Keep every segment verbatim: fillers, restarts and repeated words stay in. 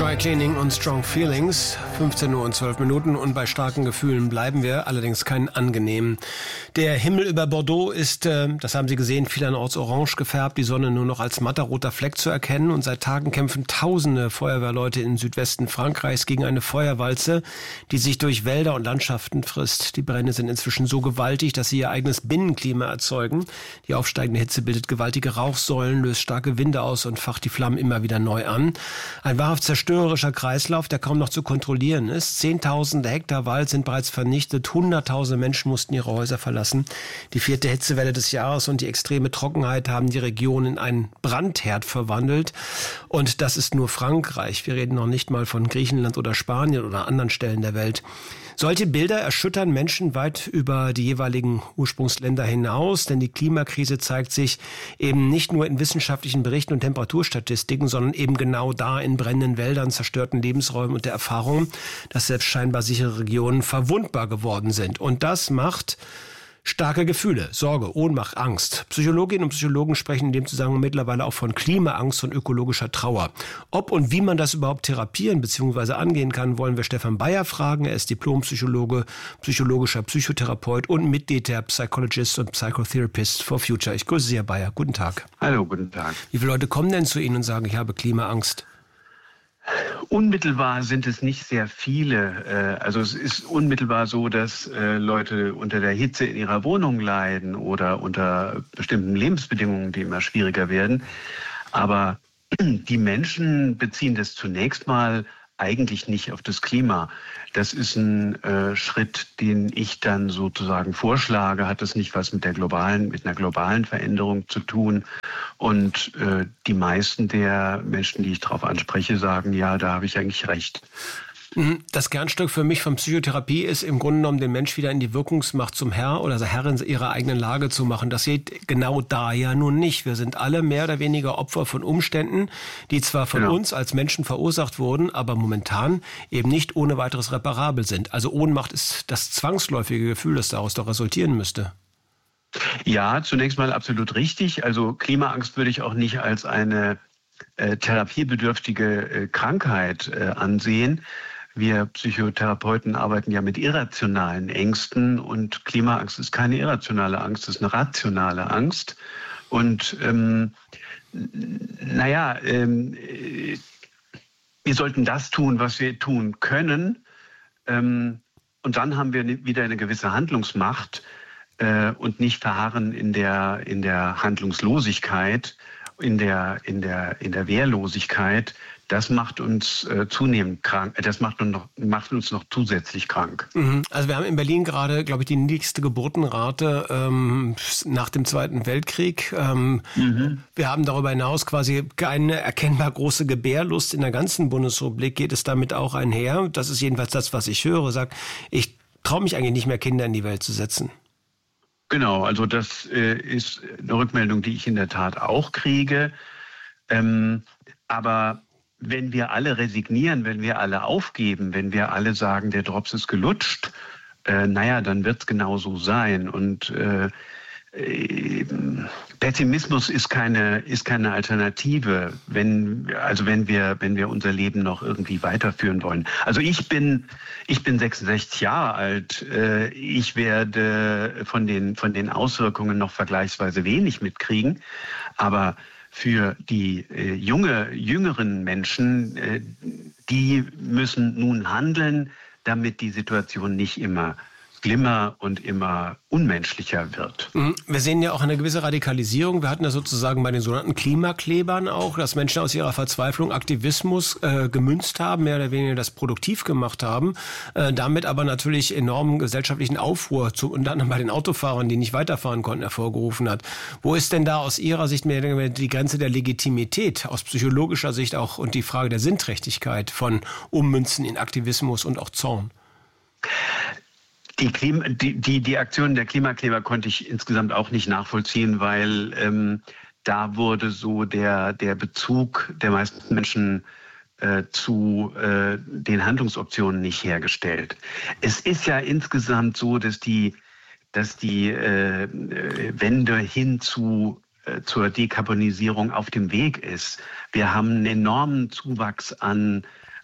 Dry Cleaning und Strong Feelings, fünfzehn Uhr und zwölf Minuten, und bei starken Gefühlen bleiben wir, allerdings keinen angenehmen. Der Himmel über Bordeaux ist, äh, das haben Sie gesehen, vielerorts orange gefärbt, die Sonne nur noch als matter roter Fleck zu erkennen, und seit Tagen kämpfen tausende Feuerwehrleute im Südwesten Frankreichs gegen eine Feuerwalze, die sich durch Wälder und Landschaften frisst. Die Brände sind inzwischen so gewaltig, dass sie ihr eigenes Binnenklima erzeugen. Die aufsteigende Hitze bildet gewaltige Rauchsäulen, löst starke Winde aus und facht die Flammen immer wieder neu an. Ein wahrhaft zerstörerischer Kreislauf, der kaum noch zu kontrollieren ist. Zehntausende Hektar Wald sind bereits vernichtet. Hunderttausende Menschen mussten ihre Häuser verlassen. Die vierte Hitzewelle des Jahres und die extreme Trockenheit haben die Region in einen Brandherd verwandelt. Und das ist nur Frankreich. Wir reden noch nicht mal von Griechenland oder Spanien oder anderen Stellen der Welt. Solche Bilder erschüttern Menschen weit über die jeweiligen Ursprungsländer hinaus, denn die Klimakrise zeigt sich eben nicht nur in wissenschaftlichen Berichten und Temperaturstatistiken, sondern eben genau da in brennenden Wäldern, zerstörten Lebensräumen und der Erfahrung, dass selbst scheinbar sichere Regionen verwundbar geworden sind. Und das macht starke Gefühle, Sorge, Ohnmacht, Angst. Psychologinnen und Psychologen sprechen in dem Zusammenhang mittlerweile auch von Klimaangst und ökologischer Trauer. Ob und wie man das überhaupt therapieren bzw. angehen kann, wollen wir Stefan Bayer fragen. Er ist Diplompsychologe, psychologischer Psychotherapeut und Mitglied der Psychologist und Psychotherapist for Future. Ich grüße Sie, Herr Bayer. Guten Tag. Hallo, guten Tag. Wie viele Leute kommen denn zu Ihnen und sagen, ich habe Klimaangst? Unmittelbar sind es nicht sehr viele. Also es ist unmittelbar so, dass Leute unter der Hitze in ihrer Wohnung leiden oder unter bestimmten Lebensbedingungen, die immer schwieriger werden. Aber die Menschen beziehen das zunächst mal eigentlich nicht auf das Klima. Das ist ein äh, Schritt, den ich dann sozusagen vorschlage. Hat das nicht was mit der globalen, mit einer globalen Veränderung zu tun? Und äh, die meisten der Menschen, die ich darauf anspreche, sagen, ja, da habe ich eigentlich recht. Das Kernstück für mich von Psychotherapie ist im Grunde genommen, den Mensch wieder in die Wirkungsmacht zum Herr oder Herrin ihrer eigenen Lage zu machen. Das geht genau da ja nun nicht. Wir sind alle mehr oder weniger Opfer von Umständen, die zwar von genau. uns als Menschen verursacht wurden, aber momentan eben nicht ohne weiteres reparabel sind. Also Ohnmacht ist das zwangsläufige Gefühl, das daraus doch resultieren müsste. Ja, zunächst mal absolut richtig. Also Klimaangst würde ich auch nicht als eine äh, therapiebedürftige äh, Krankheit äh, ansehen. Wir Psychotherapeuten arbeiten ja mit irrationalen Ängsten, und Klimaangst ist keine irrationale Angst, es ist eine rationale Angst. Und ähm, naja, ähm, wir sollten das tun, was wir tun können. Ähm, und dann haben wir wieder eine gewisse Handlungsmacht äh, und nicht verharren in der, in der Handlungslosigkeit, in der, in der, in der Wehrlosigkeit. Das macht uns äh, zunehmend krank. Das macht uns, noch, macht uns noch zusätzlich krank. Also wir haben in Berlin gerade, glaube ich, die niedrigste Geburtenrate ähm, nach dem Zweiten Weltkrieg. Ähm, mhm. Wir haben darüber hinaus quasi keine erkennbar große Gebärlust in der ganzen Bundesrepublik. Geht es damit auch einher? Das ist jedenfalls das, was ich höre. Sagt, ich traue mich eigentlich nicht mehr, Kinder in die Welt zu setzen. Genau, also das äh, ist eine Rückmeldung, die ich in der Tat auch kriege. Ähm, aber wenn wir alle resignieren, wenn wir alle aufgeben, wenn wir alle sagen, der Drops ist gelutscht, äh, naja, dann wird es genau so sein. Und äh, äh, Pessimismus ist keine, ist keine Alternative, wenn, also wenn wir, wenn wir unser Leben noch irgendwie weiterführen wollen. Also ich bin, ich bin sechsundsechzig Jahre alt. Äh, ich werde von den, von den Auswirkungen noch vergleichsweise wenig mitkriegen, aber für die äh, junge, jüngeren Menschen, äh, die müssen nun handeln, damit die Situation nicht immer schlimmer und immer unmenschlicher wird. Wir sehen ja auch eine gewisse Radikalisierung. Wir hatten ja sozusagen bei den sogenannten Klimaklebern auch, dass Menschen aus ihrer Verzweiflung Aktivismus äh, gemünzt haben, mehr oder weniger das produktiv gemacht haben, äh, damit aber natürlich enormen gesellschaftlichen Aufruhr, zu, und dann bei den Autofahrern, die nicht weiterfahren konnten, hervorgerufen hat. Wo ist denn da aus Ihrer Sicht mehr oder weniger die Grenze der Legitimität, aus psychologischer Sicht auch, und die Frage der Sinnträchtigkeit von Ummünzen in Aktivismus und auch Zorn? Die, Klima, die, die, die Aktionen der Klimakleber konnte ich insgesamt auch nicht nachvollziehen, weil ähm, da wurde so der, der Bezug der meisten Menschen äh, zu äh, den Handlungsoptionen nicht hergestellt. Es ist ja insgesamt so, dass die, dass die äh, Wende hin zu äh, zur Dekarbonisierung auf dem Weg ist. Wir haben einen enormen Zuwachs an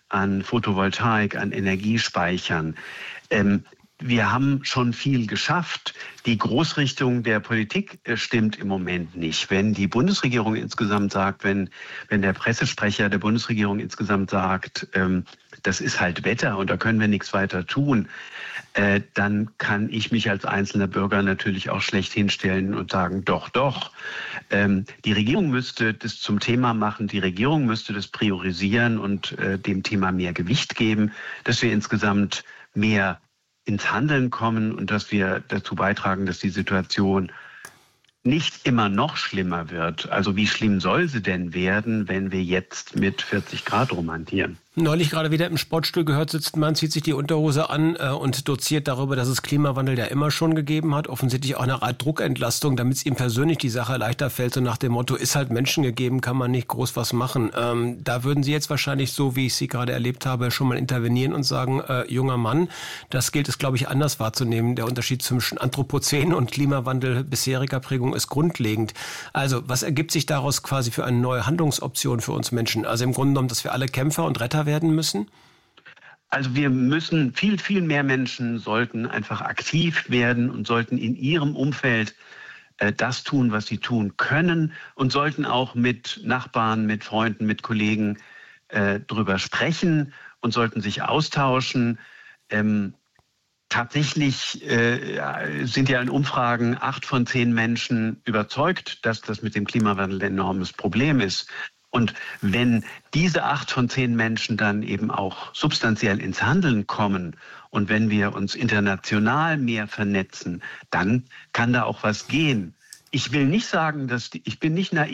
an Photovoltaik, an Energiespeichern. Ähm, wir haben schon viel geschafft. Die Großrichtung der Politik äh, stimmt im Moment nicht. Wenn die Bundesregierung insgesamt sagt, wenn, wenn der Pressesprecher der Bundesregierung insgesamt sagt, ähm, das ist halt Wetter und da können wir nichts weiter tun, äh, dann kann ich mich als einzelner Bürger natürlich auch schlecht hinstellen und sagen, doch, doch. Ähm, die Regierung müsste das zum Thema machen, die Regierung müsste das priorisieren und äh, dem Thema mehr Gewicht geben, dass wir insgesamt mehr ins Handeln kommen und dass wir dazu beitragen, dass die Situation nicht immer noch schlimmer wird. Also wie schlimm soll sie denn werden, wenn wir jetzt mit vierzig Grad rumhantieren? Neulich gerade wieder im Sportstuhl gehört, sitzt man, zieht sich die Unterhose an äh, und doziert darüber, dass es Klimawandel ja immer schon gegeben hat. Offensichtlich auch eine Art Druckentlastung, damit es ihm persönlich die Sache leichter fällt. So nach dem Motto, ist halt Menschen gegeben, kann man nicht groß was machen. Ähm, da würden Sie jetzt wahrscheinlich, so wie ich Sie gerade erlebt habe, schon mal intervenieren und sagen, äh, junger Mann, das gilt es, glaube ich, anders wahrzunehmen. Der Unterschied zwischen Anthropozän und Klimawandel bisheriger Prägung ist grundlegend. Also was ergibt sich daraus quasi für eine neue Handlungsoption für uns Menschen? Also im Grunde genommen, dass wir alle Kämpfer und Retter werden müssen? Also wir müssen, viel, viel mehr Menschen sollten einfach aktiv werden und sollten in ihrem Umfeld äh, das tun, was sie tun können und sollten auch mit Nachbarn, mit Freunden, mit Kollegen äh, drüber sprechen und sollten sich austauschen. Ähm, Tatsächlich äh, sind ja in Umfragen acht von zehn Menschen überzeugt, dass das mit dem Klimawandel ein enormes Problem ist. Und wenn diese acht von zehn Menschen dann eben auch substanziell ins Handeln kommen und wenn wir uns international mehr vernetzen, dann kann da auch was gehen. Ich will nicht sagen, dass die, ich bin nicht naiv.